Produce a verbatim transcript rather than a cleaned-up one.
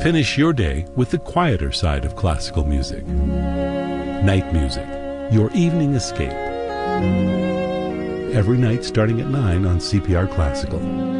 Finish your day with the quieter side of classical music. Night Music, your evening escape. Every night starting at nine on C P R Classical.